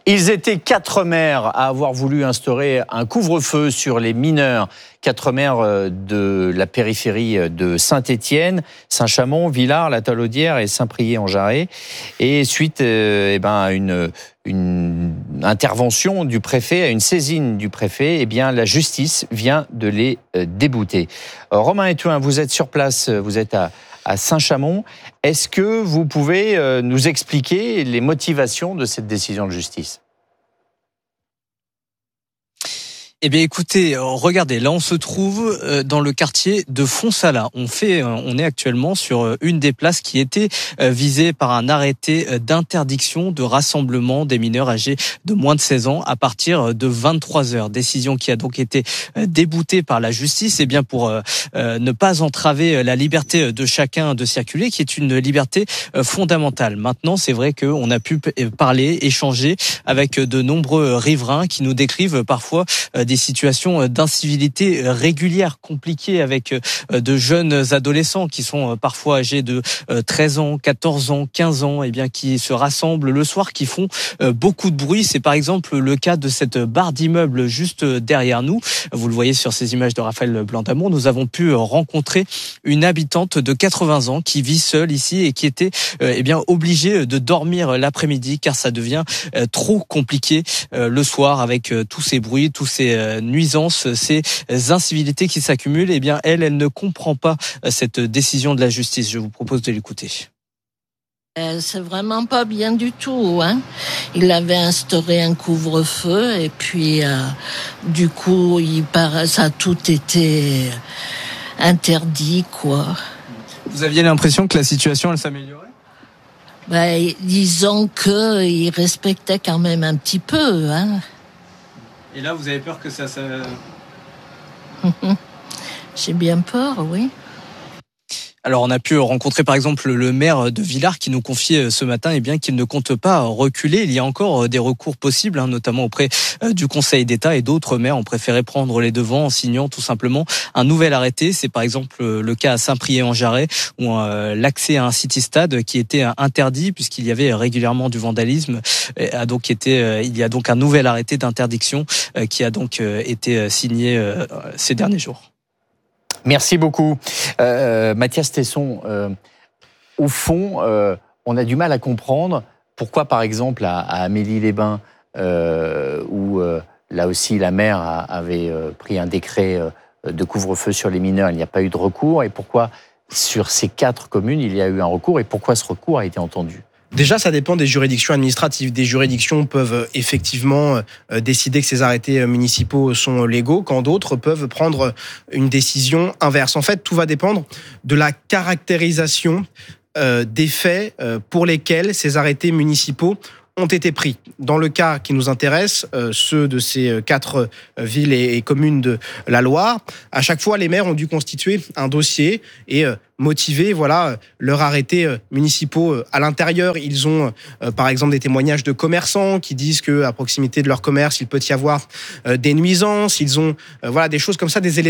Ils étaient 4 maires à avoir voulu instaurer un couvre-feu sur les mineurs. 4 maires de la périphérie de Saint-Étienne, Saint-Chamond, Villars, la Talaudière et Saint-Priest-en-Jarret. Et suite à une intervention du préfet, à une saisine du préfet, la justice vient de les débouter. Romain Etouin, vous êtes sur place, vous êtes à Saint-Chamond. Est-ce que vous pouvez nous expliquer les motivations de cette décision de justice ? Eh bien, écoutez, regardez, là, on se trouve dans le quartier de Fonsala. On est actuellement sur une des places qui était visée par un arrêté d'interdiction de rassemblement des mineurs âgés de moins de 16 ans à partir de 23h. Décision qui a donc été déboutée par la justice, pour ne pas entraver la liberté de chacun de circuler, qui est une liberté fondamentale. Maintenant, c'est vrai qu'on a pu parler, échanger avec de nombreux riverains qui nous décrivent parfois des situations d'incivilité régulières, compliquées, avec de jeunes adolescents qui sont parfois âgés de 13 ans, 14 ans, 15 ans, qui se rassemblent le soir, qui font beaucoup de bruit. C'est par exemple le cas de cette barre d'immeuble juste derrière nous. Vous le voyez sur ces images de Raphaël Blanc-d'Amour. Nous avons pu rencontrer une habitante de 80 ans qui vit seule ici et qui était obligée de dormir l'après-midi car ça devient trop compliqué le soir avec tous ces bruits, tous ces nuisances, ces incivilités qui s'accumulent. Elle ne comprend pas cette décision de la justice. Je vous propose de l'écouter. C'est vraiment pas bien du tout, hein. Il avait instauré un couvre-feu et puis du coup, ça a tout été interdit, quoi. Vous aviez l'impression que la situation, elle s'améliorait ? Disons qu'il respectait quand même un petit peu, hein. Et là, vous avez peur que ça... J'ai bien peur, oui. Alors, on a pu rencontrer par exemple le maire de Villars qui nous confiait ce matin qu'il ne compte pas reculer. Il y a encore des recours possibles, notamment auprès du Conseil d'État, et d'autres maires ont préféré prendre les devants en signant tout simplement un nouvel arrêté. C'est par exemple le cas à Saint-Priest-en-Jarret où l'accès à un city-stade qui était interdit puisqu'il y avait régulièrement du vandalisme il y a donc un nouvel arrêté d'interdiction qui a donc été signé ces derniers jours. Merci beaucoup. Mathias Tesson, au fond, on a du mal à comprendre pourquoi, par exemple, à Amélie-les-Bains, où là aussi la maire avait pris un décret de couvre-feu sur les mineurs, il n'y a pas eu de recours, et pourquoi sur ces 4 communes, il y a eu un recours, et pourquoi ce recours a été entendu ? Déjà, ça dépend des juridictions administratives. Des juridictions peuvent effectivement décider que ces arrêtés municipaux sont légaux, quand d'autres peuvent prendre une décision inverse. En fait, tout va dépendre de la caractérisation des faits pour lesquels ces arrêtés municipaux ont été pris. Dans le cas qui nous intéresse, ceux de ces 4 villes et communes de la Loire, à chaque fois, les maires ont dû constituer un dossier et motiver leurs arrêtés municipaux. À l'intérieur, ils ont par exemple des témoignages de commerçants qui disent qu'à proximité de leur commerce, il peut y avoir des nuisances. Ils ont des choses comme ça, des éléments